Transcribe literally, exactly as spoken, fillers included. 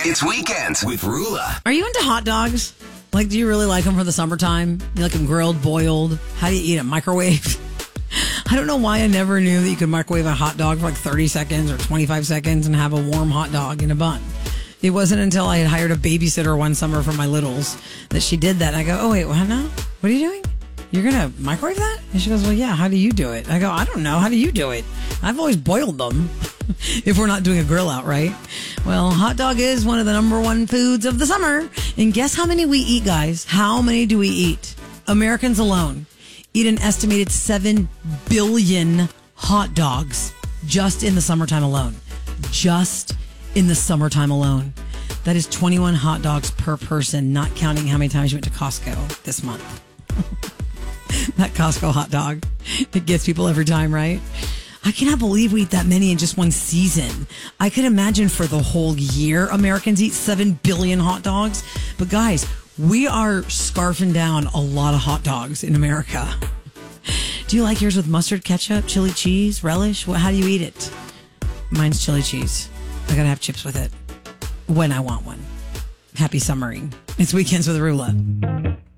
It's Weekends with Rula. Are you into hot dogs? Like, do you really like them for the summertime? You like them grilled, boiled? How do you eat them? Microwave? I don't know why I never knew that you could microwave a hot dog for like thirty seconds or twenty-five seconds and have a warm hot dog in a bun. It wasn't until I had hired a babysitter one summer for my littles that she did that. And I go, oh, wait, what now? What are you doing? You're going to microwave that? And she goes, well, yeah, how do you do it? I go, I don't know. How do you do it? I've always boiled them if we're not doing a grill out, right? Well, hot dog is one of the number one foods of the summer. And guess how many we eat, guys? How many do we eat? Americans alone eat an estimated seven billion hot dogs just in the summertime alone. Just in the summertime alone. That is twenty-one hot dogs per person, not counting how many times you went to Costco this month. That Costco hot dog. It gets people every time, right? I cannot believe we eat that many in just one season. I could imagine for the whole year Americans eat seven billion hot dogs. But guys, we are scarfing down a lot of hot dogs in America. Do you like yours with mustard, ketchup, chili cheese, relish? Well, how do you eat it? Mine's chili cheese. I gotta have chips with it when I want one. Happy summering. It's Weekends with Rula.